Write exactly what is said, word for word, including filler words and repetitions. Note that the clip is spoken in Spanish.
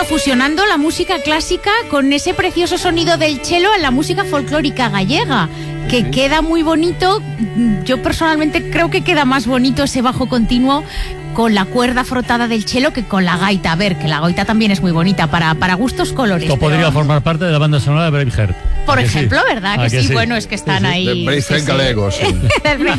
fusionando la música clásica con ese precioso sonido del cello en la música folclórica gallega, que sí. queda muy bonito. Yo personalmente creo que queda más bonito ese bajo continuo con la cuerda frotada del cello que con la gaita. A ver, que la gaita también es muy bonita, para, para gustos colores. Esto pero... podría formar parte de la banda sonora de Braveheart. Por ejemplo, sí? ¿verdad? Que, que sí? sí, bueno, es que están sí, sí. ahí. De Braveheart sí, sí. galego, sí.